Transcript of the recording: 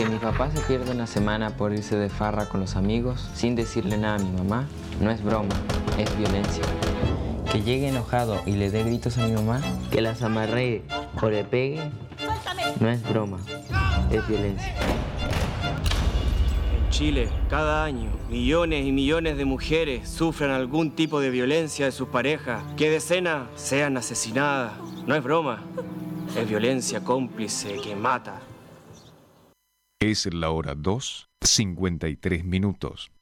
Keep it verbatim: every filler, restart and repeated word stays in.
Que mi papá se pierda una semana por irse de farra con los amigos sin decirle nada a mi mamá no es broma, es violencia. Que llegue enojado y le dé gritos a mi mamá, que las amarree o le pegue, no es broma, es violencia. En Chile, cada año, millones y millones de mujeres sufren algún tipo de violencia de sus parejas. Que decenas sean asesinadas, no es broma, es violencia cómplice que mata. Es la hora dos, cincuenta y tres minutos.